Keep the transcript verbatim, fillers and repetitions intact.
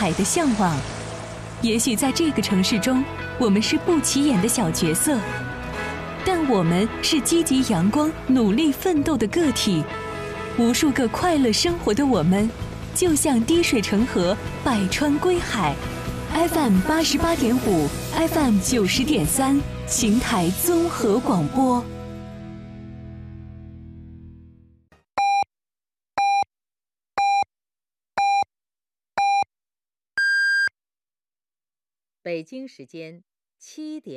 海的向往。也许在这个城市中，我们是不起眼的小角色，但我们是积极阳光、努力奋斗的个体。无数个快乐生活的我们，就像滴水成河，百川归海。F M 八十八点五 ，F M 九十点三，邢台综合广播。 北京时间七点。